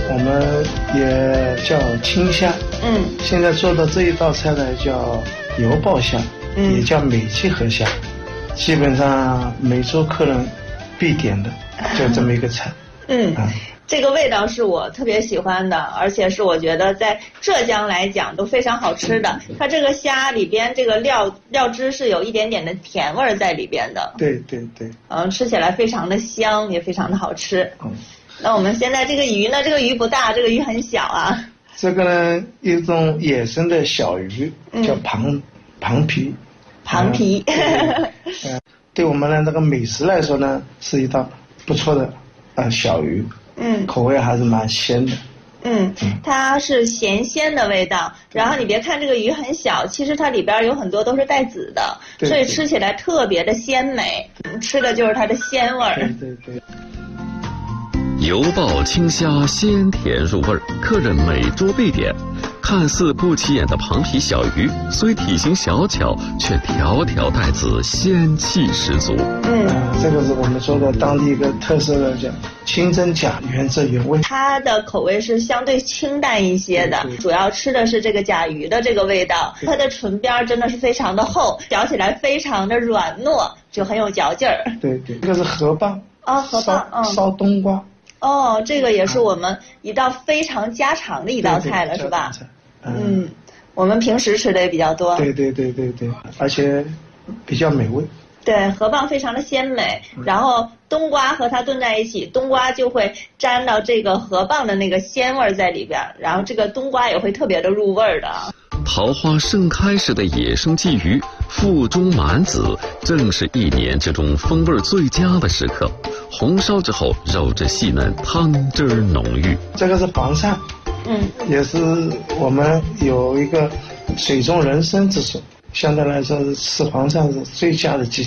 我们也叫青虾。现在做的这一道菜呢叫油爆虾，也叫美记河虾，基本上每桌客人必点的，就这么一个菜。 这个味道是我特别喜欢的，而且是我觉得在浙江来讲都非常好吃的。它这个虾里边这个料汁是有一点点的甜味在里边的。 对。 吃起来非常的香，也非常的好吃。那我们现在这个鱼呢？这个鱼不大，这个鱼很小啊。 这个呢，一种野生的小鱼，叫螃皮。 螃皮。 对我们的那个美食来说呢，是一道不错的小鱼。口味还是蛮鲜的。它是咸鲜的味道。然后你别看这个鱼很小，其实它里边有很多都是带籽的，所以吃起来特别的鲜美。吃的就是它的鲜味儿。对。 油爆青虾鲜甜入味，客人每桌必点。看似不起眼的螃皮小鱼，虽体型小巧，却条条带籽，鲜气十足。这个是我们做的当地一个特色的叫清蒸甲，原汁原味。 它的口味是相对清淡一些的，主要吃的是这个甲鱼的这个味道。它的唇边真的是非常的厚，嚼起来非常的软糯，就很有嚼劲儿。对， 这个是河蚌。 河蚌。 烧冬瓜。 这个也是我们一道非常家常的一道菜了，是吧？我们平时吃的也比较多。 对，而且比较美味。 对，河蚌非常的鲜美，然后冬瓜和它炖在一起，冬瓜就会沾到这个河蚌的那个鲜味在里边，然后这个冬瓜也会特别的入味的。 桃花盛开时的野生鲫鱼，腹中满籽，正是一年之中风味最佳的时刻。红烧之后，肉质细嫩，汤汁浓郁。 这个是黄鳝。也是我们有一个水中人参之说，相对来说是吃黄鳝是最佳的季节。